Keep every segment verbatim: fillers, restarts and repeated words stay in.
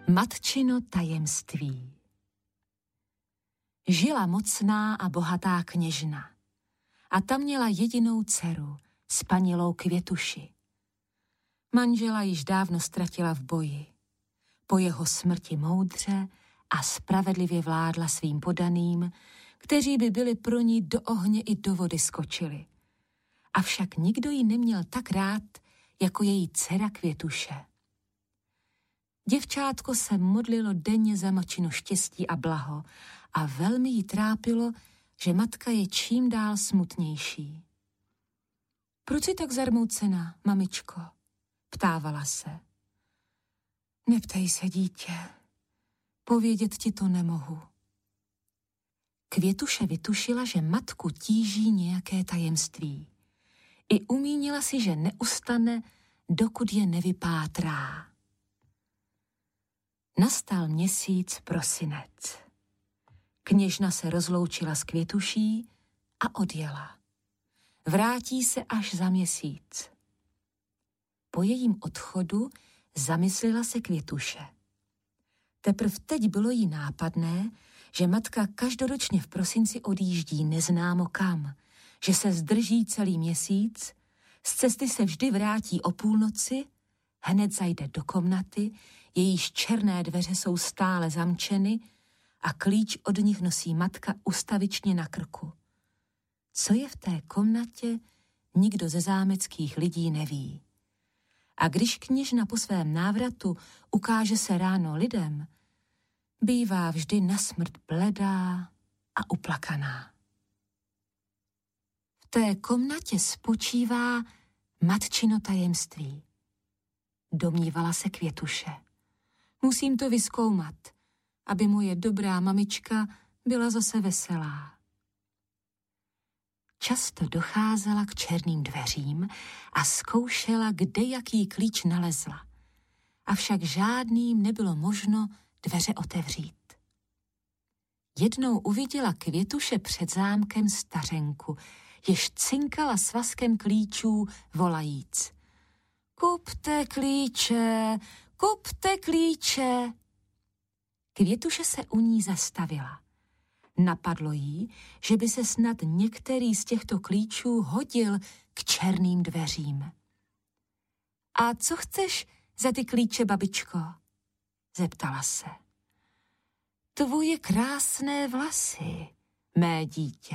Matčino tajemství. Žila mocná a bohatá kněžna a ta měla jedinou dceru, spanilou Květuši. Manžela již dávno ztratila v boji. Po jeho smrti moudře a spravedlivě vládla svým podaným, kteří by byli pro ní do ohně i do vody skočili. Avšak nikdo ji neměl tak rád, jako její dcera Květuše. Děvčátko se modlilo denně za matčino štěstí a blaho a velmi jí trápilo, že matka je čím dál smutnější. Proč jsi tak zarmoucená, mamičko? Ptávala se. Neptej se, dítě, povědět ti to nemohu. Květuše vytušila, že matku tíží nějaké tajemství. I umínila si, že neustane, dokud je nevypátrá. Nastal měsíc prosinec. Kněžna se rozloučila s Květuší a odjela. Vrátí se až za měsíc. Po jejím odchodu zamyslela se Květuše. Teprv teď bylo jí nápadné, že matka každoročně v prosinci odjíždí neznámo kam, že se zdrží celý měsíc, z cesty se vždy vrátí o půlnoci, hned zajde do komnaty, jejíž černé dveře jsou stále zamčeny a klíč od nich nosí matka ustavičně na krku. Co je v té komnatě, nikdo ze zámeckých lidí neví. A když kněžna po svém návratu ukáže se ráno lidem, bývá vždy nasmrt bledá a uplakaná. V té komnatě spočívá matčino tajemství. Domnívala se Květuše. Musím to vyzkoumat, aby moje dobrá mamička byla zase veselá. Často docházela k černým dveřím a zkoušela, kde jaký klíč nalezla. Avšak žádným nebylo možno dveře otevřít. Jednou uviděla Květuše před zámkem stařenku, jež cinkala svazkem klíčů volajíc. Kupte klíče, kupte klíče. Květuše se u ní zastavila. Napadlo jí, že by se snad některý z těchto klíčů hodil k černým dveřím. A co chceš za ty klíče, babičko? Zeptala se. Tvoje krásné vlasy, mé dítě.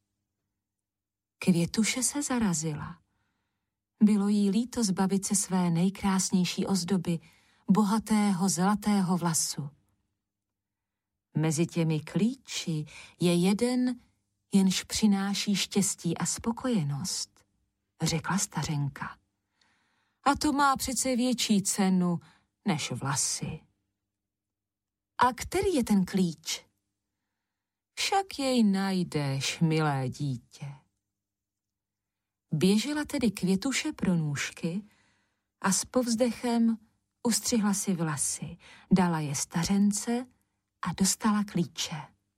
Květuše se zarazila. Bylo jí líto zbavit se své nejkrásnější ozdoby, bohatého zlatého vlasu. Mezi těmi klíči je jeden, jenž přináší štěstí a spokojenost, řekla stařenka. A to má přece větší cenu než vlasy. A který je ten klíč? Však jej najdeš, milé dítě. Běžela tedy Květuše pro nůžky a s povzdechem ustřihla si vlasy, dala je stařence a dostala klíče.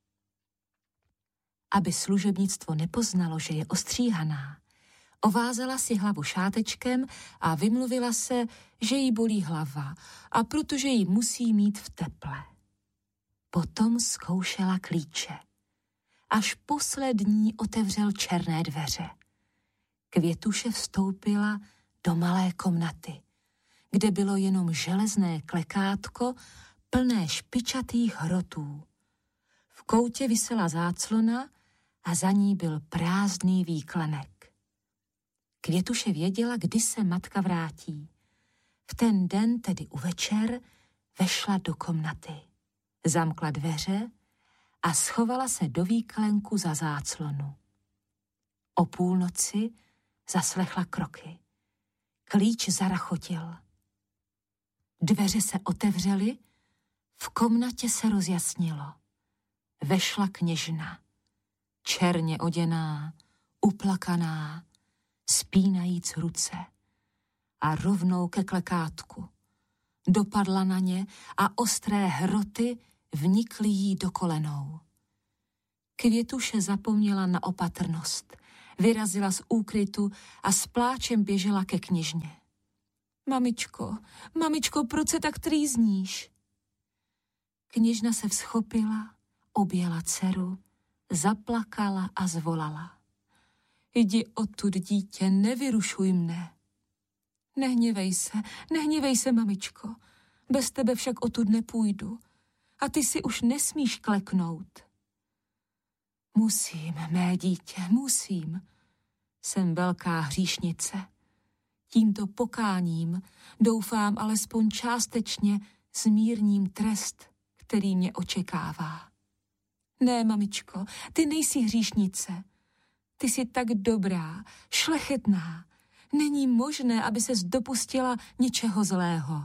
Aby služebnictvo nepoznalo, že je ostříhaná, ovázala si hlavu šátečkem a vymluvila se, že jí bolí hlava a protože ji musí mít v teple. Potom zkoušela klíče. Až poslední otevřel černé dveře. Květuše vstoupila do malé komnaty, kde bylo jenom železné klekátko plné špičatých hrotů. V koutě visela záclona a za ní byl prázdný výklenek. Květuše věděla, kdy se matka vrátí. V ten den, tedy u večer, vešla do komnaty. Zamkla dveře a schovala se do výklenku za záclonu. O půlnoci zaslechla kroky. Klíč zarachotil. Dveře se otevřely, v komnatě se rozjasnilo. Vešla kněžna, černě oděná, uplakaná, spínajíc ruce a rovnou ke klekátku. Dopadla na ně a ostré hroty vnikly jí do kolenou. Květuše zapomněla na opatrnost, vyrazila z úkrytu a s pláčem běžela ke kněžně. Mamičko, mamičko, proč se tak trýzníš? Kněžna se vzchopila, objela dceru, zaplakala a zvolala. Jdi odtud, dítě, nevyrušuj mne. Nehněvej se, nehněvej se, mamičko, bez tebe však odtud nepůjdu a ty si už nesmíš kleknout. Musím, mé dítě, musím. Jsem velká hříšnice. Tímto pokáním doufám alespoň částečně zmírním trest, který mě očekává. Ne, mamičko, ty nejsi hříšnice. Ty jsi tak dobrá, šlechetná. Není možné, aby ses dopustila něčeho zlého.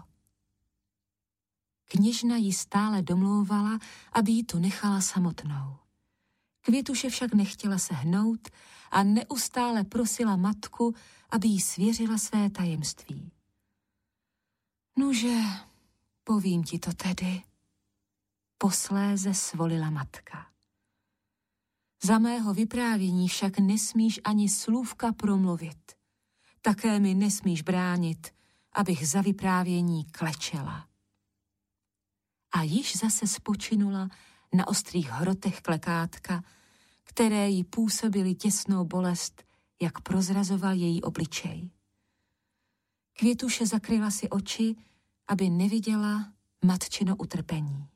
Kněžna ji stále domlouvala, aby ji tu nechala samotnou. Květuše však nechtěla se hnout a neustále prosila matku, aby jí svěřila své tajemství. Nuže, povím ti to tedy. Posléze svolila matka. Za mého vyprávění však nesmíš ani slůvka promluvit. Také mi nesmíš bránit, abych za vyprávění klečela. A již zase spočinula na ostrých hrotech klekátka, které jí působily těsnou bolest, jak prozrazoval její obličej. Květuše zakryla si oči, aby neviděla matčino utrpení.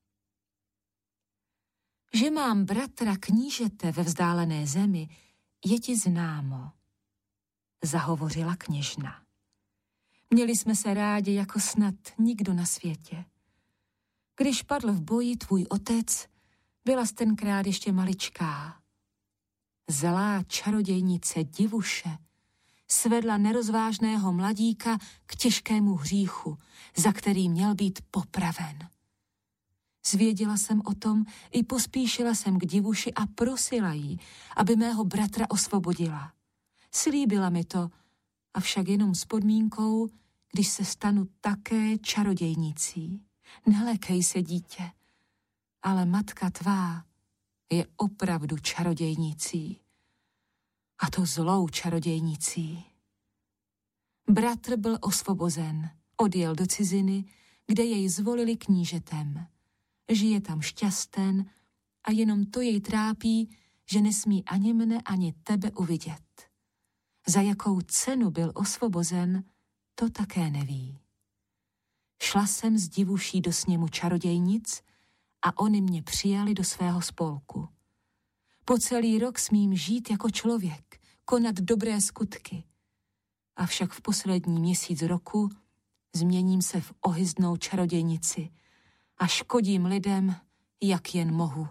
Že mám bratra knížete ve vzdálené zemi, je ti známo, zahovořila kněžna. Měli jsme se rádi jako snad nikdo na světě. Když padl v boji tvůj otec, byla jsi tenkrát ještě maličká. Zlá čarodějnice Divuše svedla nerozvážného mladíka k těžkému hříchu, za který měl být popraven. Zvěděla jsem o tom i pospíšila jsem k Divuši a prosila jí, aby mého bratra osvobodila. Slíbila mi to, avšak jenom s podmínkou, když se stanu také čarodějnicí. Nelekej se, dítě, ale matka tvá je opravdu čarodějnicí. A to zlou čarodějnicí. Bratr byl osvobozen, odjel do ciziny, kde jej zvolili knížetem. Žije tam šťasten a jenom to jej trápí, že nesmí ani mne, ani tebe uvidět. Za jakou cenu byl osvobozen, to také neví. Šla jsem s Divuší do sněmu čarodějnic a oni mě přijali do svého spolku. Po celý rok smím žít jako člověk, konat dobré skutky. Avšak v poslední měsíc roku změním se v ohyzdnou čarodějnici a škodím lidem, jak jen mohu.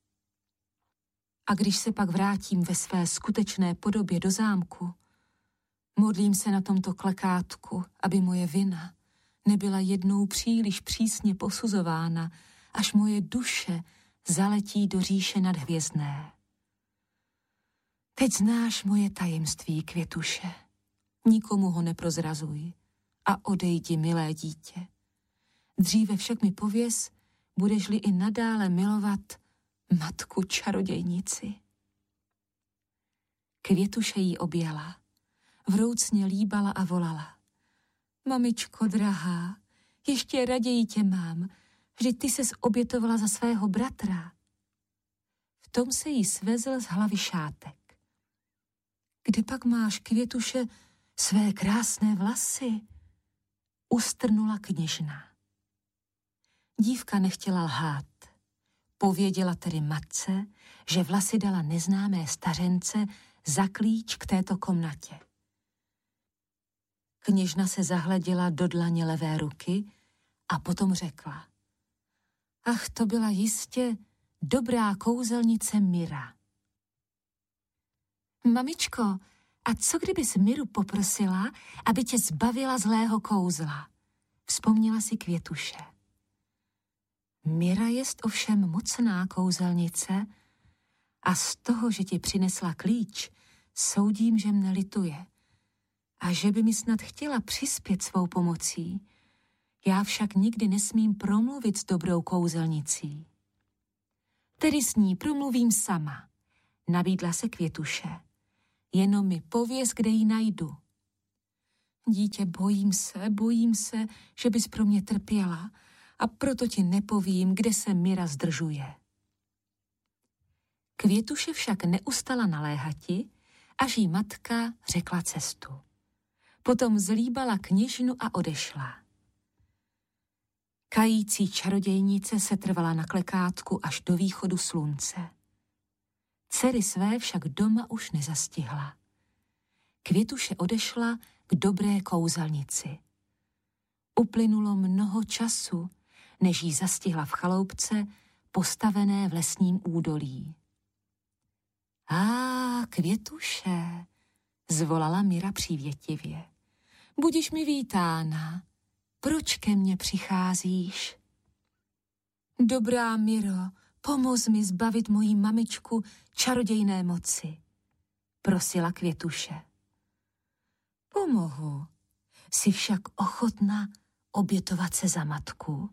A když se pak vrátím ve své skutečné podobě do zámku, modlím se na tomto klekátku, aby moje vina nebyla jednou příliš přísně posuzována, až moje duše zaletí do říše nadhvězdné. Teď znáš moje tajemství, Květuše. Nikomu ho neprozrazuj a odejdi, milé dítě. Dříve však mi pověz, budeš-li i nadále milovat matku čarodějnici. Květuše jí objela, vroucně líbala a volala. Mamičko drahá, ještě raději tě mám, vždyť ty ses obětovala za svého bratra. V tom se jí svezl z hlavy šátek. Kde pak máš, Květuše, své krásné vlasy? Ustrnula kněžna. Dívka nechtěla lhát. Pověděla tedy matce, že vlasy dala neznámé stařence za klíč k této komnatě. Kněžna se zahleděla do dlaně levé ruky a potom řekla. Ach, to byla jistě dobrá kouzelnice Mira. Mamičko, a co kdybys Miru poprosila, aby tě zbavila zlého kouzla? Vzpomněla si Květuše. Mira jest ovšem mocná kouzelnice a z toho, že ti přinesla klíč, soudím, že mne lituje a že by mi snad chtěla přispět svou pomocí. Já však nikdy nesmím promluvit s dobrou kouzelnicí. Tedy s ní promluvím sama, nabídla se Květuše. Jenom mi pověz, kde ji najdu. Dítě, bojím se, bojím se, že bys pro mě trpěla a proto ti nepovím, kde se Mira zdržuje. Květuše však neustala naléhati, až jí matka řekla cestu. Potom zlíbala kněžnu a odešla. Kající čarodějnice se trvala na klekátku až do východu slunce. Dcery své však doma už nezastihla. Květuše odešla k dobré kouzelnici. Uplynulo mnoho času, než jí zastihla v chaloupce postavené v lesním údolí. Á, Květuše, zvolala Mira přívětivě. Budiš mi vítána. Proč ke mně přicházíš? Dobrá Miro, pomoz mi zbavit mojí mamičku čarodějné moci, prosila Květuše. Pomohu, jsi však ochotna obětovat se za matku?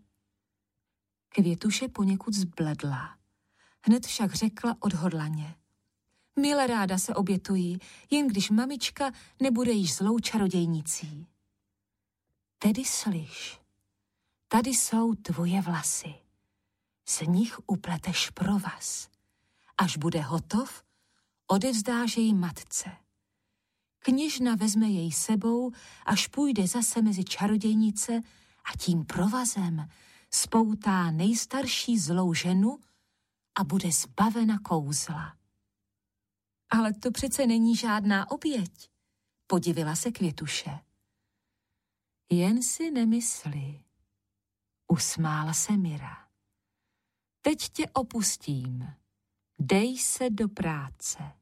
Květuše poněkud zbledla, hned však řekla odhodlaně. Mile ráda se obětuji, jen když mamička nebude již zlou čarodějnicí. Tedy slyš, tady jsou tvoje vlasy. Z nich upleteš provaz. Až bude hotov, odevzdáš jej matce. Kněžna vezme jej sebou, až půjde zase mezi čarodějnice a tím provazem spoutá nejstarší zlou ženu a bude zbavena kouzla. Ale to přece není žádná oběť, podivila se Květuše. Jen si nemysli, usmála se Mira. Teď tě opustím, dej se do práce.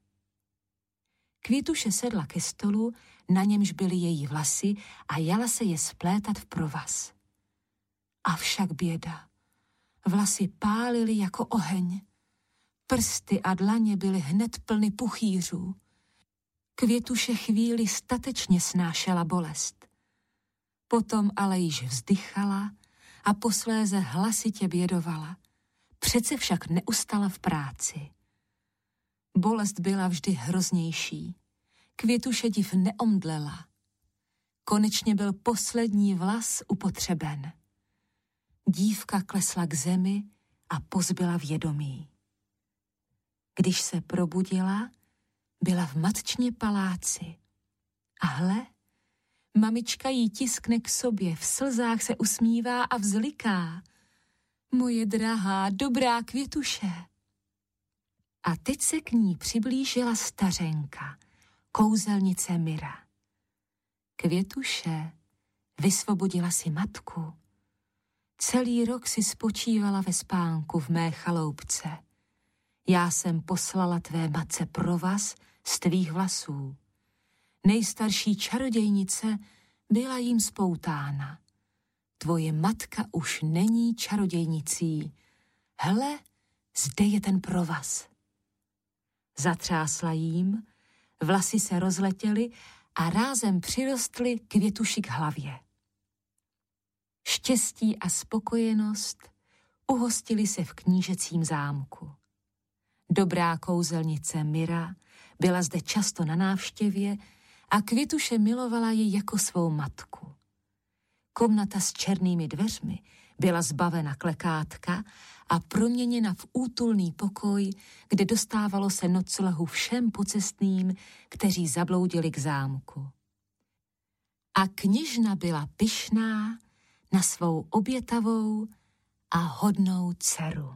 Květuše sedla ke stolu, na němž byly její vlasy a jala se je splétat v provaz. Avšak běda, vlasy pálily jako oheň. Prsty a dlaně byly hned plny puchýřů. Květuše chvíli statečně snášela bolest. Potom ale již vzdychala a posléze hlasitě bědovala. Přece však neustala v práci. Bolest byla vždy hroznější. Květuše div neomdlela. Konečně byl poslední vlas upotřeben. Dívka klesla k zemi a pozbyla vědomí. Když se probudila, byla v matčině paláci. A hle, mamička jí tiskne k sobě, v slzách se usmívá a vzliká. Moje drahá, dobrá Květuše. A teď se k ní přiblížila stařenka, kouzelnice Mira. Květuše, vysvobodila si matku. Celý rok si spočívala ve spánku v mé chaloupce. Já jsem poslala tvé matce provaz z tvých vlasů. Nejstarší čarodějnice byla jim spoutána. Tvoje matka už není čarodějnicí. Hle, zde je ten provaz. Zatřásla jím, vlasy se rozletěly a rázem přirostly Květuši k hlavě. Štěstí a spokojenost uhostili se v knížecím zámku. Dobrá kouzelnice Mira byla zde často na návštěvě a Květuše milovala ji jako svou matku. Komnata s černými dveřmi byla zbavena klekátka a proměněna v útulný pokoj, kde dostávalo se noclehu všem pocestným, kteří zabloudili k zámku. A kněžna byla pyšná na svou obětavou a hodnou dceru.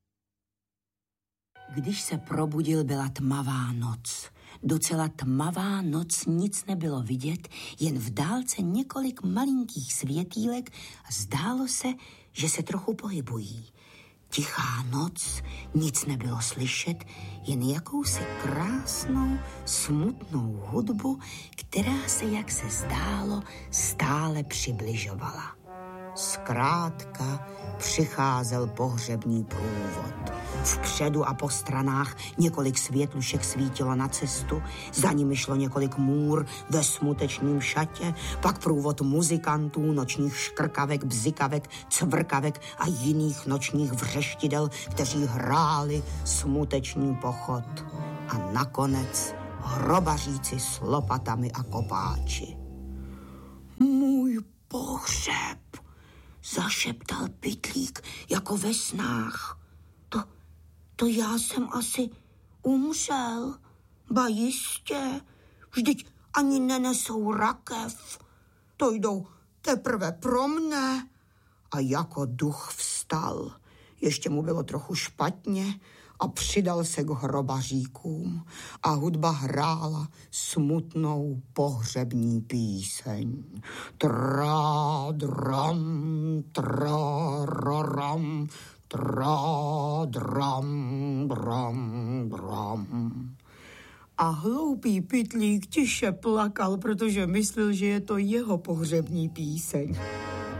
Když se probudil, byla tmavá noc. Docela tmavá noc, nic nebylo vidět, jen v dálce několik malinkých světýlek a zdálo se, že se trochu pohybují. Tichá noc, nic nebylo slyšet, jen jakousi krásnou, smutnou hudbu, která se, jak se zdálo, stále přibližovala. Zkrátka přicházel pohřební průvod. Vpředu a po stranách několik světlušek svítilo na cestu, za nimi šlo několik můr ve smutečným šatě, pak průvod muzikantů, nočních škrkavek, bzikavek, cvrkavek a jiných nočních vřeštidel, kteří hráli smutečný pochod. A nakonec hrobaříci s lopatami a kopáči. Můj pohřeb, zašeptal Pytlík jako ve snách. To, to já jsem asi umřel, ba jistě, vždyť ani nenesou rakev, to jdou teprve pro mne. A jako duch vstal, ještě mu bylo trochu špatně a přidal se k hrobaříkům a hudba hrála smutnou pohřební píseň. Tra-dram, tra-ra-ram, tra-dram, bram, bram. A hloupý Pytlík tiše plakal, protože myslel, že je to jeho pohřební píseň.